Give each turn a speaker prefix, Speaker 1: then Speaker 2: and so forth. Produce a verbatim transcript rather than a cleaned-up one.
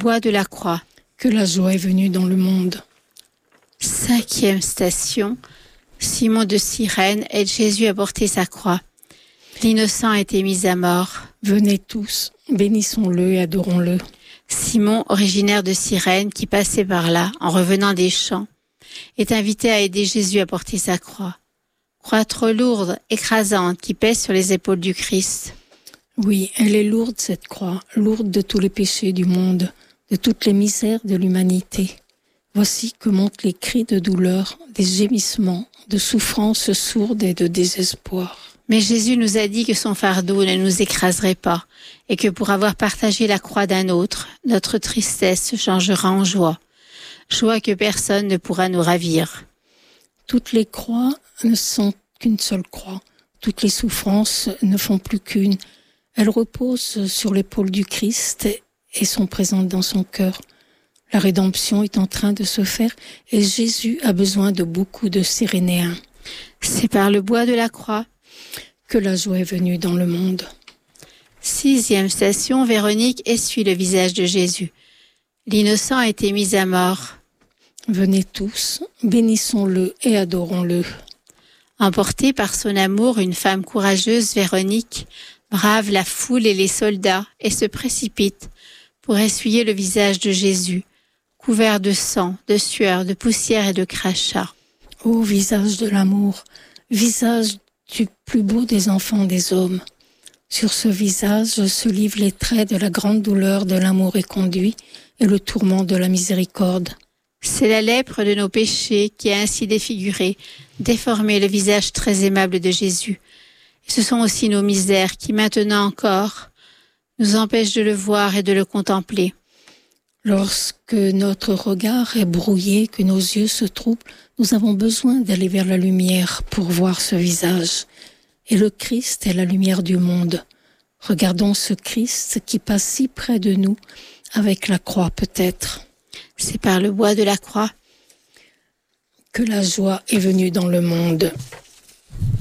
Speaker 1: bois de la croix,
Speaker 2: que la joie est venue dans le monde.
Speaker 1: Cinquième station, Simon de Cyrène aide Jésus à porter sa croix. L'innocent a été mis à mort.
Speaker 2: Venez tous, bénissons-le et adorons-le.
Speaker 1: Simon, originaire de Cyrène, qui passait par là, en revenant des champs, est invité à aider Jésus à porter sa croix. Croix trop lourde, écrasante, qui pèse sur les épaules du Christ.
Speaker 2: Oui, elle est lourde cette croix, lourde de tous les péchés du monde, de toutes les misères de l'humanité. Voici que montent les cris de douleur, des gémissements, de souffrance sourde et de désespoir.
Speaker 1: Mais Jésus nous a dit que son fardeau ne nous écraserait pas et que pour avoir partagé la croix d'un autre, notre tristesse se changera en joie. Joie que personne ne pourra nous ravir.
Speaker 2: Toutes les croix ne sont qu'une seule croix. Toutes les souffrances ne font plus qu'une. Elles reposent sur l'épaule du Christ et sont présentes dans son cœur. La rédemption est en train de se faire et Jésus a besoin de beaucoup de Cyrénéens.
Speaker 1: C'est par le bois de la croix
Speaker 2: que la joie est venue dans le monde.
Speaker 1: Sixième station, Véronique essuie le visage de Jésus. L'innocent a été mis à mort.
Speaker 2: Venez tous, bénissons-le et adorons-le.
Speaker 1: Emportée par son amour, une femme courageuse, Véronique, brave la foule et les soldats et se précipite pour essuyer le visage de Jésus, couvert de sang, de sueur, de poussière et de crachats.
Speaker 2: Ô visage de l'amour, visage du plus beau des enfants des hommes. Sur ce visage se livrent les traits de la grande douleur de l'amour éconduit et le tourment de la miséricorde.
Speaker 1: C'est la lèpre de nos péchés qui a ainsi défiguré, déformé le visage très aimable de Jésus. Et ce sont aussi nos misères qui, maintenant encore, nous empêchent de le voir et de le contempler.
Speaker 2: Lorsque notre regard est brouillé, que nos yeux se troublent, nous avons besoin d'aller vers la lumière pour voir ce visage. Et le Christ est la lumière du monde. Regardons ce Christ qui passe si près de nous, avec la croix peut-être.
Speaker 1: C'est par le bois de la croix
Speaker 2: que la joie est venue dans le monde.